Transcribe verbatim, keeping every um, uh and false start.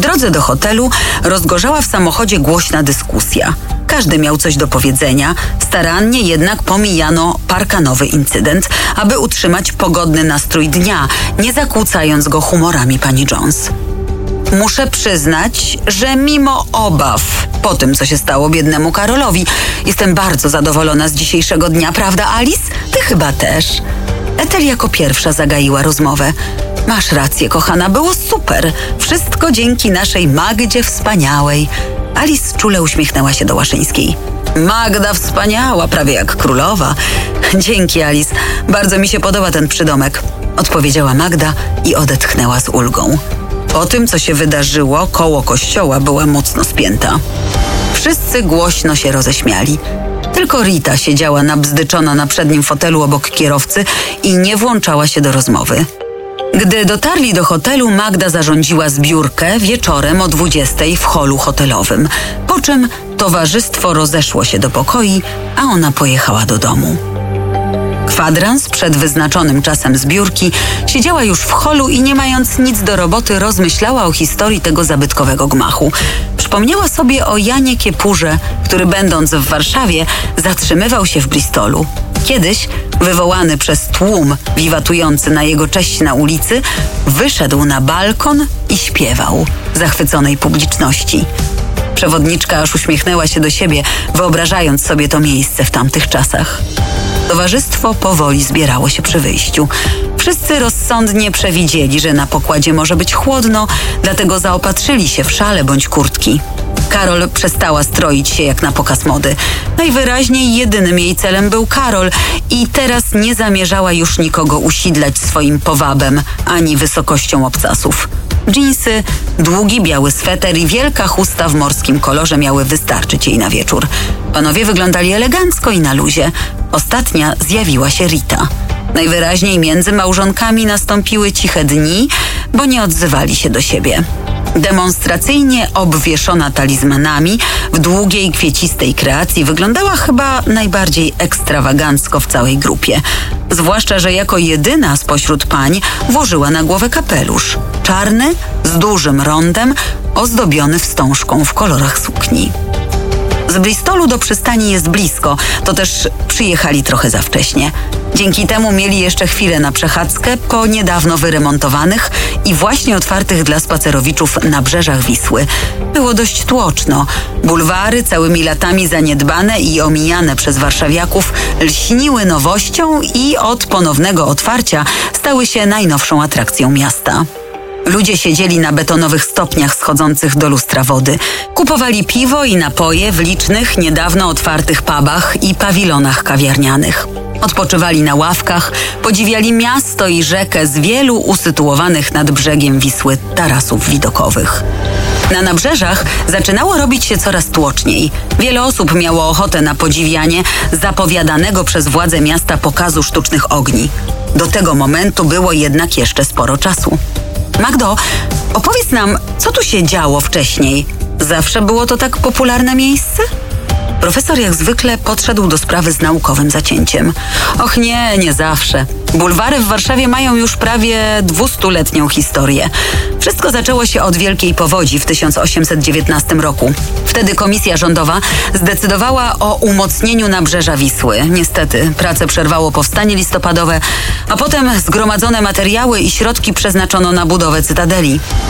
drodze do hotelu rozgorzała w samochodzie głośna dyskusja. Każdy miał coś do powiedzenia, starannie jednak pomijano parkanowy incydent, aby utrzymać pogodny nastrój dnia, nie zakłócając go humorami pani Jones. Muszę przyznać, że mimo obaw po tym, co się stało biednemu Karolowi, jestem bardzo zadowolona z dzisiejszego dnia, prawda, Alice? Ty chyba też. Ethel jako pierwsza zagaiła rozmowę. Masz rację, kochana, było super. Wszystko dzięki naszej Magdzie wspaniałej. Alice czule uśmiechnęła się do Łaszyńskiej. Magda wspaniała, prawie jak królowa. Dzięki, Alice. Bardzo mi się podoba ten przydomek, odpowiedziała Magda i odetchnęła z ulgą. Po tym, co się wydarzyło, koło kościoła była mocno spięta. Wszyscy głośno się roześmiali. Tylko Rita siedziała nabzdyczona na przednim fotelu obok kierowcy i nie włączała się do rozmowy. Gdy dotarli do hotelu, Magda zarządziła zbiórkę wieczorem o dwudziestej w holu hotelowym, po czym towarzystwo rozeszło się do pokoi, a ona pojechała do domu. Kwadrans przed wyznaczonym czasem zbiórki siedziała już w holu i nie mając nic do roboty rozmyślała o historii tego zabytkowego gmachu. Przypomniała sobie o Janie Kiepurze, który będąc w Warszawie zatrzymywał się w Bristolu. Kiedyś, wywołany przez tłum wiwatujący na jego cześć na ulicy, wyszedł na balkon i śpiewał zachwyconej publiczności. Przewodniczka aż uśmiechnęła się do siebie, wyobrażając sobie to miejsce w tamtych czasach. Towarzystwo powoli zbierało się przy wyjściu. Wszyscy rozsądnie przewidzieli, że na pokładzie może być chłodno, dlatego zaopatrzyli się w szale bądź kurtki. Karol przestała stroić się jak na pokaz mody. Najwyraźniej jedynym jej celem był Karol i teraz nie zamierzała już nikogo usidlać swoim powabem ani wysokością obcasów. Dżinsy, długi biały sweter i wielka chusta w morskim kolorze miały wystarczyć jej na wieczór. Panowie wyglądali elegancko i na luzie. Ostatnia zjawiła się Rita. Najwyraźniej między małżonkami nastąpiły ciche dni, bo nie odzywali się do siebie. Demonstracyjnie obwieszona talizmanami w długiej, kwiecistej kreacji wyglądała chyba najbardziej ekstrawagancko w całej grupie. Zwłaszcza, że jako jedyna spośród pań włożyła na głowę kapelusz. Czarny, z dużym rondem, ozdobiony wstążką w kolorach sukni. Z Bristolu do przystani jest blisko, to też przyjechali trochę za wcześnie. Dzięki temu mieli jeszcze chwilę na przechadzkę po niedawno wyremontowanych i właśnie otwartych dla spacerowiczów nabrzeżach Wisły. Było dość tłoczno. Bulwary, całymi latami zaniedbane i omijane przez warszawiaków, lśniły nowością i od ponownego otwarcia stały się najnowszą atrakcją miasta. Ludzie siedzieli na betonowych stopniach schodzących do lustra wody. Kupowali piwo i napoje w licznych, niedawno otwartych pubach i pawilonach kawiarnianych. Odpoczywali na ławkach, podziwiali miasto i rzekę z wielu usytuowanych nad brzegiem Wisły tarasów widokowych. Na nabrzeżach zaczynało robić się coraz tłoczniej. Wiele osób miało ochotę na podziwianie zapowiadanego przez władze miasta pokazu sztucznych ogni. Do tego momentu było jednak jeszcze sporo czasu. Magdo, opowiedz nam, co tu się działo wcześniej. Zawsze było to tak popularne miejsce? Profesor jak zwykle podszedł do sprawy z naukowym zacięciem. Och nie, nie zawsze. Bulwary w Warszawie mają już prawie dwustuletnią historię. Wszystko zaczęło się od wielkiej powodzi w tysiąc osiemset dziewiętnastym roku. Wtedy komisja rządowa zdecydowała o umocnieniu nabrzeża Wisły. Niestety, pracę przerwało powstanie listopadowe, a potem zgromadzone materiały i środki przeznaczono na budowę cytadeli.